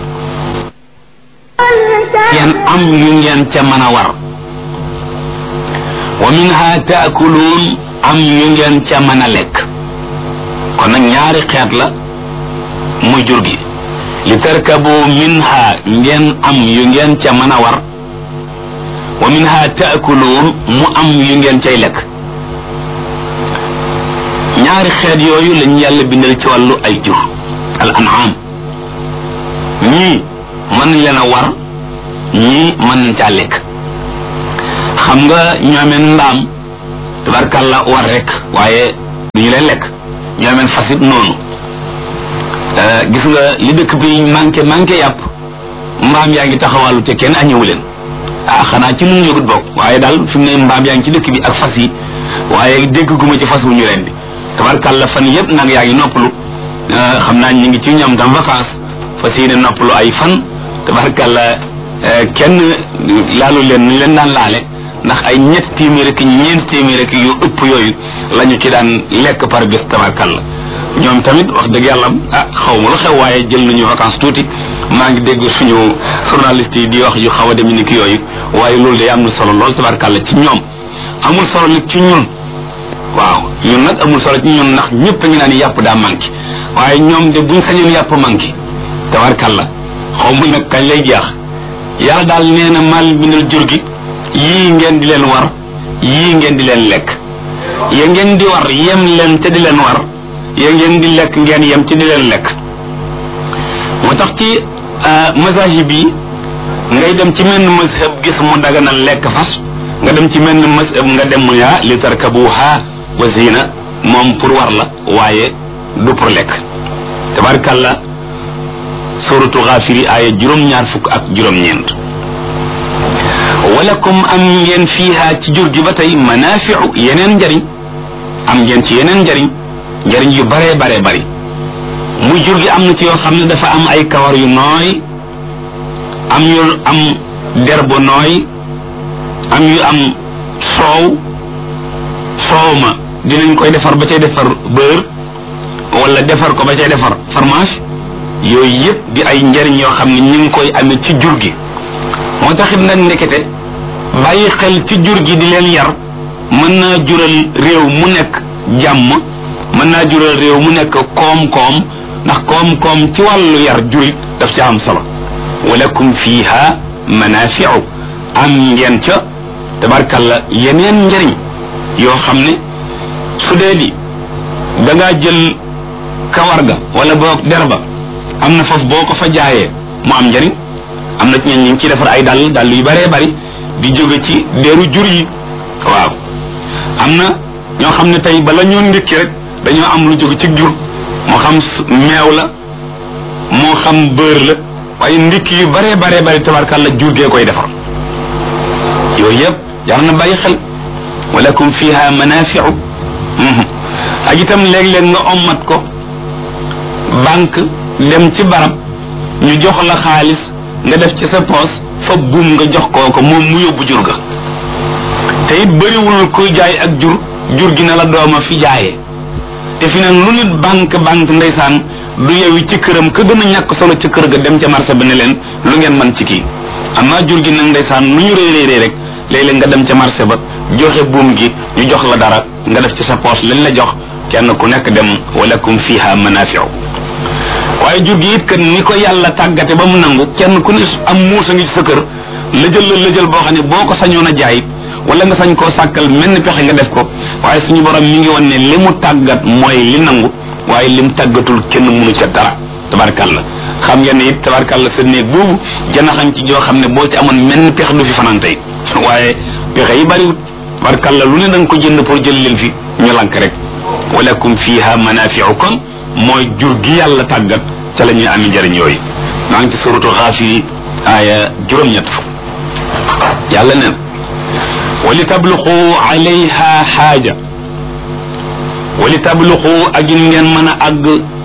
ngeen am yu ngeen ca mën a war wa minha taakuluun am yu ngeen ca mën a lekk kon nag ñaari xeet la muy jur gi li tarkabu minha ngeen am yu ngeen ca mën a war wa minha taakuluun mu am yu ngeen cay lekk ñaari xeet yooyu lañ yàlla bindal ci wàllu ay jur al an'am ñii
mën leen a war ñii mën nañ caa lekk xam nga ñoomeen mbaam tabarkàlla war rek waaye duñu leen lekk ñoomeen fasit noonu gis nga li dëkk bi manqué manqué yàpp mbaam yaa ngi taxawaalu te kenn añewu leen ah xanaa ci nun yëgut bokk waaye daal fi mu ne mbaam yaa ngi ci dëkk bi ak fas yi waaye dégg guma ci fas wu ñu leen bi tabarkàlla fan yëpp nag yaa ngi noppalu xam naa ñu ngi ci ñoom tam vacances fas yéene noppalu ay fan tabarkàlla kenn laalu leen ñu leen daan laale ndax ay ñetti téeméer ak ñeenti téeméer ak yu ëpp yooyu la ñu ci daan lekk par bés tabarkàlla ñoom tamit wax dëgg yàlla ah xaw ma lu xew waaye jël nañu vacances tuuti maa ngi dégg suñu journaliste yi di wax yu xaw a dem ni ki yooyu waaye loolu day am na solo lool tabarkàlla ci ñoom amul solo li ci ñun waaw ñun nag amul solo ci ñun ndax ñëpp a ngi naan yàpp daa manqué waaye ñoom de buñ sañoon yàpp manqué tabarkàlla xaw ma nag kañ lay jeex yàlla daal nee na mal bindal jur gi yii ngeen di leen war yii ngeen di leen lekk ya ngeen di war yem leen te di leen war ya ngeen di lekk ngeen yem ci di leen lekk moo tax ci mazahib yi ngay dem ci menn mazhab gis mu daganal lekk fas nga dem ci menn mazhab nga dem mu yaa li tarkabuha wa zina moom pour war la waaye du pour lekk tabarkàlla suratu Ghafiri aaya juróom-ñaar fukk ak juróom-ñeent walakum am ngeen fiiha ci jur gi ba tey manafiu yeneen njariñ am ngeen ci yeneen njariñ njariñ yu bare bare bari muy jur gi am na ci yoo xam ne dafa am ay kawar yu nooy am yu am der bu nooy am yu am soow soow ma dinañ koy defar ba cay defar beurre wala defar ko ba cay defar fromage yooyu yëpp di ay njariñ yoo xam ne ñu ngi koy amee ci jur gi moo taxit nag ndekete bàyyi xel ci jur gi di leen yar mën naa jural réew mu nekk jàmm mën naa jural réew mu nekk koom-koom ndax koom-koom ci wàllu yar jurit daf ci am solo walakum fiha manafiu am ngeen ca tabarkalla yeneen njariñ yoo xam ne su dee di da ngaa jël kawar ga wala boog der ba am na foofu boo ko fa jaayee mu am njariñ am na ci ñeen ñi ngi ci defar ay dàll dàll yu bëree bëri di jóge ci deru jur yi waaw am na ñoo xam ne tey bala ñoo ndékki rek dañoo am lu jóge ci jur moo xam meew la moo xam beurre la waaye ndékki yu bëree bëree bëri tabarkàlla jur gee koy defar yooyu yëpp jar na bàyyi xel walakum fiha manafiu ak itam léeg-léeg nga ommat ko banque dem ci barab ñu jox la xaalis nga def ci sa poos fa buum nga jox kooko moom mu yóbbu jur ga te it bëriwul kuy jaay ak jur jur gi ne la dooma fi jaayee te fi nag lu nit banque banque ndeysaan du yewi ci këram ka gën a ñàkk solo ci kër ga dem ca marché ba ne leen lu ngeen man ci kii amma jur gi nag ndeysaan nu ñu réy réy rek léeg-léeg nga dem ca marché ba joxe buum gi ñu jox la dara nga def ci sa poos lañ la jox kenn ku nekk dem walakum fiha manafiu waaye jur gi it kan ni ko yàlla tàggate ba mu nangu kenn ku ne am muusa ngi ci sa kër lëjël la lëjël boo xam ne boo ko sañoon a jaay wala nga sañ koo sàkkal menn pexe nga def ko waaye suñu borom mi ngi woon ne li mu tàggat mooy li nangu waaye lim tàggatul kenn mënu ca dara tabarkàlla xam ngeen ne it tabarkàlla sa néeg boobu janaxañ ci joo xam ne boo ci amoon menn pexe du fi fanaan tey waaye pexe yi bariwut tabarkàlla lu ne da nga ko jënd pour jël leen fi ñu lank rek walakum fiha manafiu kon mooy jur gi yàlla tàggat ca la ñuy ami njëriñ yooyu maa ngi ci suratu Xaafiri aaya juróom-ñett fukk yàlla neen wali tabluqu alayha xaaja wali tabluqu ak in ngeen mën a àgg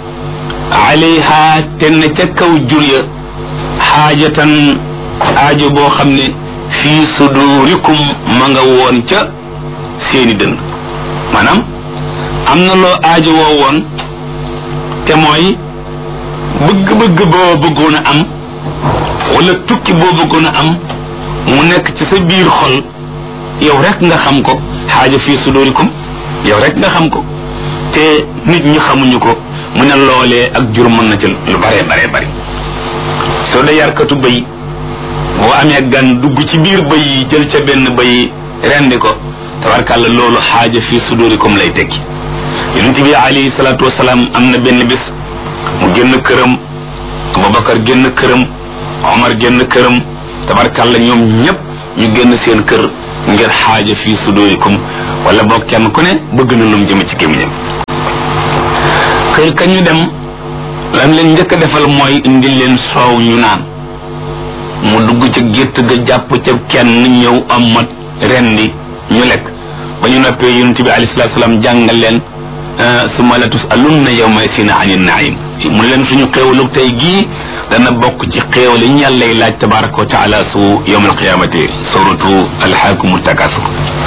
alayha te ne ca kaw jur ya xaajatan aajo boo xam ne fii sudurikum ma nga woon ca seeni dënn maanaam am na loo aajo woo woon te mooy bëgg-bëgg boo bëggoon a am wala tukki boo bëggoon a am mu nekk ci sa biir xol yow rek nga xam ko xaaja fii sudurikum yow rek nga xam ko te nit ñi xamuñu ko mu ne loolee ak jur mën na ci lu bare bare bari soo da yarkatu bëy boo amee gan dugg ci biir bëy yi jël ca benn bëy rendi ko tabarkàlla loolu xaaja fii sudurikum lay tekki yonent bi alayhi salaatu wasalaam am na benn bis mu génn këram Abubakar génn këram Omar génn këram tabarkalla ñoom ñëpp ñu génn seen kër ngir xaaja fii sudurikum wala boog kenn ku ne bëgg na lum jëm ci gémmiñam kër ka ñu dem lan leen njëkk a defal mooy indil leen soow ñu naan mu dugg ci gétt ga jàpp ca kenn ñëw am mat rendi ñu lekk ba ñu noppee yonent bi alayhi salaatu salaam jàngal leen summa la tusalunna yawma isin anin naim mu leen suñu xéewalu tey gii dana bokk ci xéewal yi ñu yàllay laaj tabaraka wa taala su yawmal qiyaamati suratu alhaakumu takasur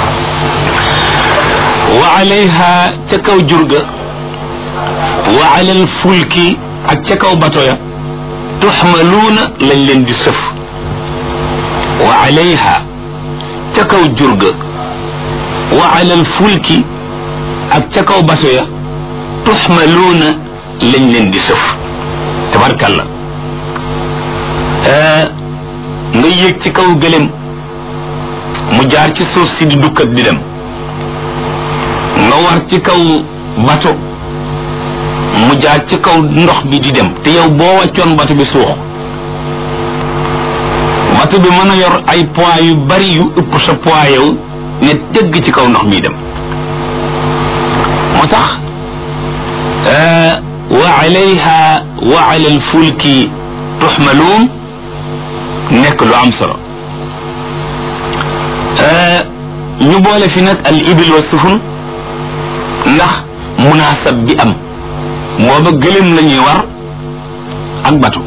wa alayha ca kaw jurga wa alal fulki ak ca kaw bato ya tuxmaluuna lañ leen di sëf wa alayha ca kaw jurga wa alal fulki ak ca kaw bato ya tuxmaluuna lañ leen di sëf tabarkalla nga yéeg ci kaw gëlem mu jaar ci suuf si di dukkat di dem nga war ci kaw bato mu jaar ci kaw ndox bi di dem te yow boo wàccoon bato bi suux bato bi mën a yor ay poids yu bari yu ëpp sa poids yow ne dëgg ci kaw ndox mi dem moo tax wa alayha wa ala alfulki tuxmaluun nekk lu am solo ñu boole fi nag al ibil wa sufun ndax munaasab bi am booba gëlëm la ñuy war ak bato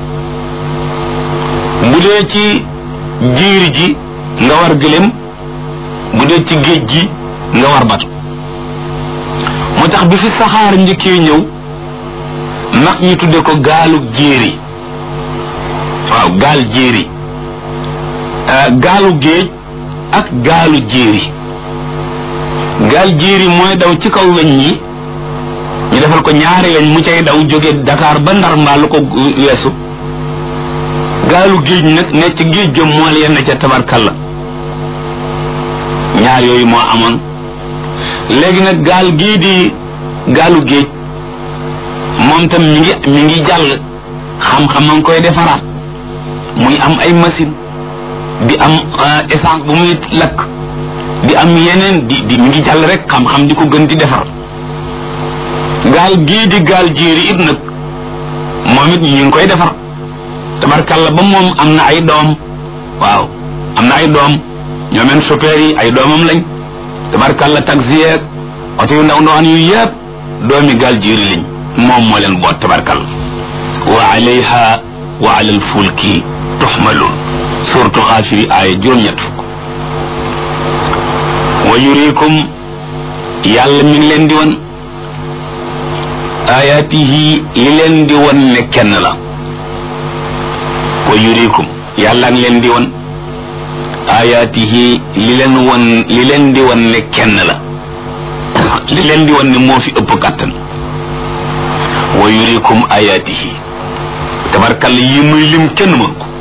bu dee ci jiir ji nga war gëlëm bu dee ci géej gi nga war bato moo tax bi fi saxaar njëkkee ñëw mag ñu tudde ko gaalu jéeri waaw gaal jéeri gaalu géej ak gaalu jéeri gaal jéeri mooy daw ci kaw weñ ñi ñu defal ko ñaari weñ mu cay daw jóge Dakar ba Ndar mbaa lu ko weesu gaalu géej nag ne ci géej jom mool yenn ca tabarkalla ñaar yooyu moo amoon léegi nag gaal gii di gaalu géej moom tam mi ngi mi ngi jàll xam-xam ma ngi koy defaraat muy am ay machine di am essence bu muy lakk di am yeneen di di mi ngi jàll rek xam-xam di ko gën di defar gaal gii di gaal jéeri it nag moom it ñu ngi koy defar tabarkalla ba moom am na ay doom waaw am na ay doom ñoomeen chauffeur yi ay doomam lañ tabarkalla taxi yeeg oto yu ndaw ndawaan yu yëpp doomi gaal jéeri lañ moom moo leen boot tabarkalla wa alayha wa ala alfulki tuxmaluun suratu xaafiri aaya juróom-ñett fukk wa yurikum yàlla mi ngi leen di won ayaatihi li leen di won ne kenn la wa yurikum yàlla ngi leen di won ayaatihi li leen won li leen di won ne kenn la li leen di won ne moo fi ëpp kàttan wa yurikum ayaatihi tabarkalla yi muy lim kenn mën ko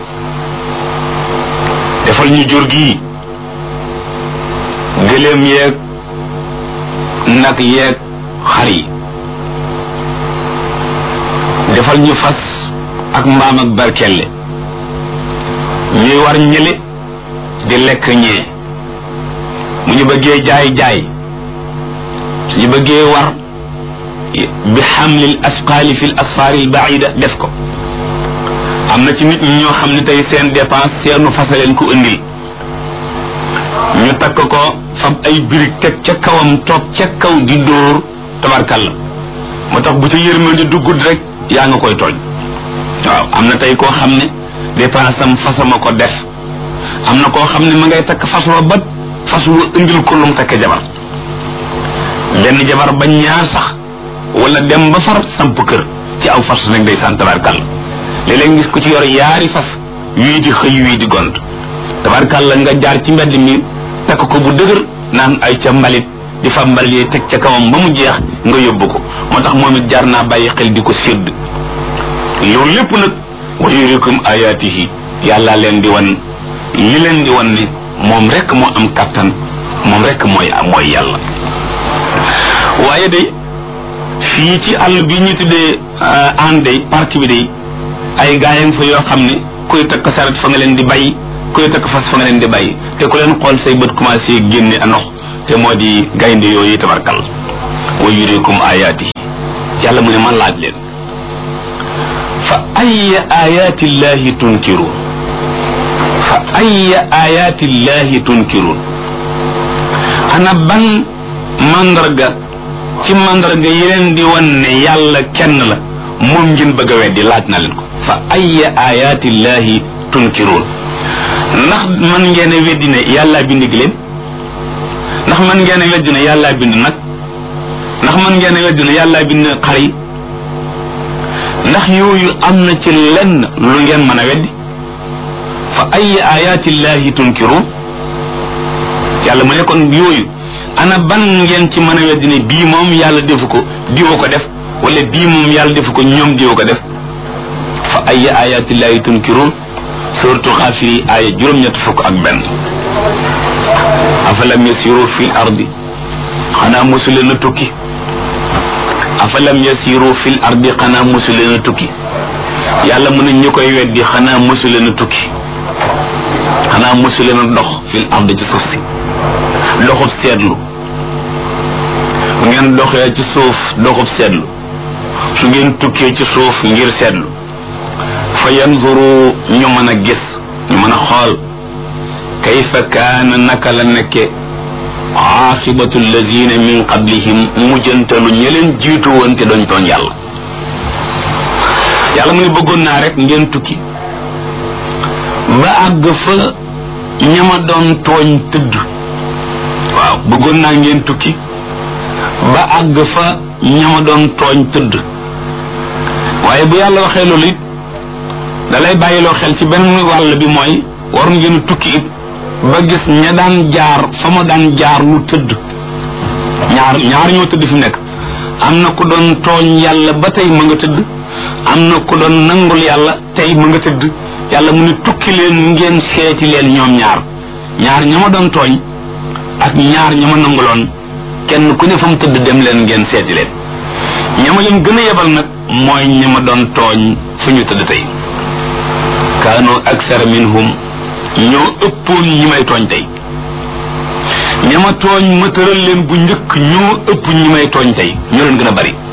defal ñu jur gi gëléem yeeg nag yeeg xar yi defal ñu fas ak mbaam ak barkelle ñuy war ñële di lekk ñee mu ñu bëggee jaay jaay su ñu bëggee war bi xamlil asqaali fi l asfaari l baida def ko am na ci nit ñi ñoo xam ne tey seen dépense seenu fasa leen ko indil ñu takk ko fab ay birig teg ca kawam toog ca kaw di dóor tabarkalla moo tax bu ca yërmande duggut rek yaa nga koy tooñ waaw am na tey koo xam ne dépense am fasama ko def am na koo xam ne ma ngay takk fas wa ba fas wa indil ko lum takk jabar benn jabar ba ñaar sax wala dem ba far samp kër ci aw fas nag day sant tabarkalla léeg-léeg gis ko ci yor yaari fas wii di xëy wii di gont tabarkalla nga jaar ci mbedd mi takk ko bu dëgër naan ay ca mbalit di fa mbalit teg ca kawam ba mu jeex nga yóbbu ko moo tax moom it jaar naa bàyyi xel di ko sédd loolu lépp nag wa yurikum ayaatihi yàlla leen di wan li leen di wan ne moom rek moo am kattan moom rek mooy mooy yàlla waaye day fii ci àll bi ñu tuddee ànd day parc bi day ay gaayam fa yoo xam ne kuy takk saret fa nga leen di bàyyi kuy takk fas fa nga leen di bàyyi te ku leen xool say bët commencé génne a ndox te moo di gaynde yooyu tabarkal wa yurikum ayaati yàlla mu ne man laaj leen fa ayya ayaati llahi tunkiruun fa ayya ayaati llahi tunkiruun ana ban mandarga ci mandarga yi leen di wan ne yàlla kenn la moom ngeen bëgg a weddi laaj na leen ko fa ayya ayaati llahi tunkiruun ndax man ngeen a weddi ne yàlla bind giléem ndax man ngeen a weddi ne yàlla bind nag ndax man ngeen a weddi ne yàlla bind xar yi ndax yooyu am na ci lenn lu ngeen mën a weddi fa ayya ayaati llahi tunkiruun yàlla mu ne kon yooyu ana ban ngeen ci mën a weddi ne bii moom yàlla defu ko diwa ko def wala bii moom yàlla defu ko ñoom diwa ko def fa ayya ayaati llahi tunkiruun suratu xaafiri aaya juróom-ñett fukk ak benn afalam yasiru fi l ardi xanaa mosu leen a tukki afalam yasiru fi l ardi xanaa mosu leen a tukki yàlla mu ne ñu koy weddi xanaa mosu leen a tukki xanaa mosu leen a dox fi l ardi ci suuf si doxub seetlu bu ngeen doxee ci suuf doxub seetlu su ngeen tukkee ci suuf ngir seetlu fa yanzuru ñu mën a gis ñu mën a xool kayfa kaana naka la nekke aaqibatu allazina min qablihim mujjantalu ña leen jiitu woon te doñ tooñ yàlla yàlla mu ne bëggoon naa rek ngeen tukki ba àgg fa ñama doon tooñ tëdd waaw bëggoon naa ngeen tukki ba àgg fa ñama doon tooñ tëdd waaye bu yàlla waxee loolu it dalay bàyyiloo xel ci benn wàll bi mooy war ngeen tukki it ba gis ña daan jaar fa ma daan jaar lu tëdd ñaar ñaar ñoo tëdd fi nekk am na ku doon tooñ yàlla ba tey ma nga tëdd am na ku doon nangul yàlla tey ma nga tëdd yàlla mu ne tukki leen ngeen seeti leen ñoom ñaar ñaar ña ma doon tooñ ak ñaar ña ma nanguloon kenn ku ne fa mu tëdd dem leen ngeen seeti leen ña ma leen gën a yebal nag mooy ña ma doon tooñ fu ñu tëdd tey kaanu aksara minhum ñoo ëppoon ñi may tooñ tey ña ma tooñ ma tëral leen bu njëkk ñoo ëpp ñi may tooñ tey ñoo leen gën a bari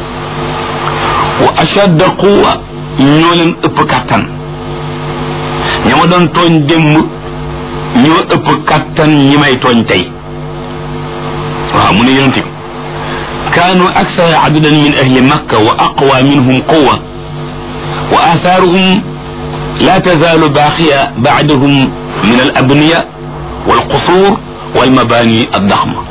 wa ashadda quwa ñoo leen ëpp kàttan ña ma doon tooñ démb ñoo ëpp kàttan ñi may tooñ tey waaw mu ne yonent bi kaanu aksara adadan min ahli makka wa aqwa minhum quwa wa athaaruhum la tazaalu baaqiya baadahum min al abniya wal qusuur wal mabaani addaxma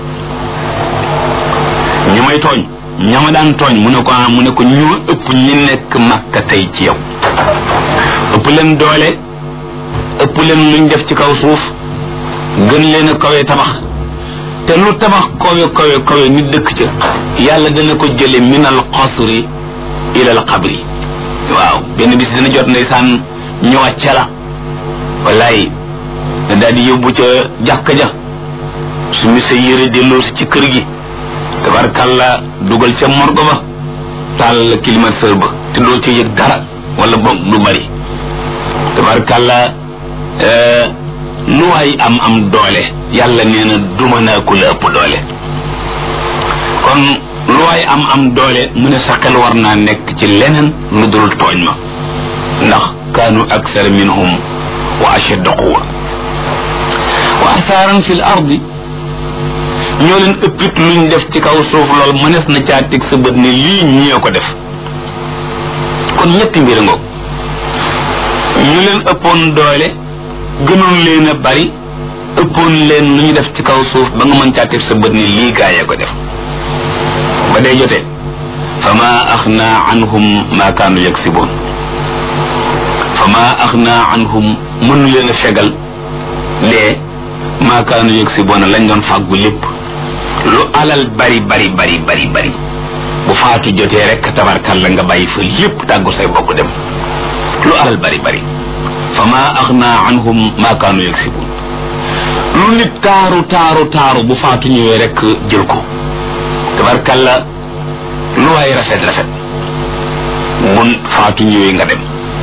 ñi may tooñ ña ma daan tooñ mu ne ko ah mu ne ko ñoo ëpp ñi nekk makka tey ci yow ëpp leen doole ëpp leen luñ def ci kaw suuf gën leen a kawe tabax te lu tabax kawe kawe kawe nit dëkk ca yàlla dana ko jële min al qasri ila al qabri waaw benn bis dina jot ndeysaan ñu wàcce la wallaay da daal di yóbbu ca jàkka ja su mi sa yére delloo si ci kër gi tabarkalla dugal ca morgo ba taal la climatiseur ba te doo ci yëg dara wala boog du bari tabarkalla lu waay am am doole yàlla nee na duma naa ku la ëpp doole kon lu waay am am doole mu ne sa xel war naa nekk ci leneen lu dul tooñ ma ndax kaanu aksara minhum wa ashadda quwa wa asaaran fi l ardi ñoo leen ëppit luñ def ci kaw suuf lool mënees na caa teg sa bët ne lii ñoo ko def kon ñetti mbir ngoog ñu leen ëppoon doole gënoon leen a bari ëppoon leen lu ñu def ci kaw suuf ba nga mën caa teg sa bët ne lii gaayee ko def ba day jotee fa ma axna anhum ma kaanu yaksiboon fa ma axna anhum mënu leen a fegal lee ma kaanu yaksiboon lañ doon fàggu lépp lu alal bari bari bari bari bari bu faatu jotee rek tabarkal la nga bàyyi fa lépp tàggu say bokk dem lu alal bari bari fa ma axna anhum ma kaanu yaksiboon lu nit taaru taaru taaru bu faatu ñëwee rek jël ko tabarkal la lu waay rafet rafet mun faatu ñëwee nga dem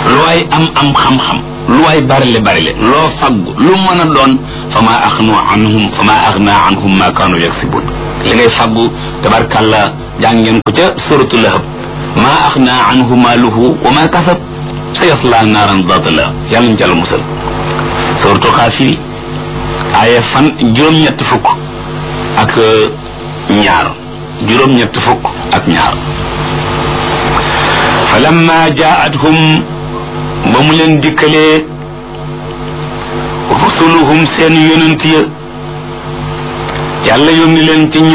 lu waay am am xam-xam lu waay barile barile loo faggu lu mën a doon fa ma axnu anhum fa ma axna anhum ma kaanu yaksibun li ngay faggu tabarkalla jàng ngeen ko ca suratu lahab ma axna anhu maaluhu wa ma kasab sa yasla naaran daata la yàlla nañ jàll musal suratu xaafiri aaya fan juróom-ñett fukk ak ñaar juróom-ñett fukk ak ñaar falamma jaa'athum ba mu leen dikkalee rusuluhum seen yonent ya yàlla yónni leen ci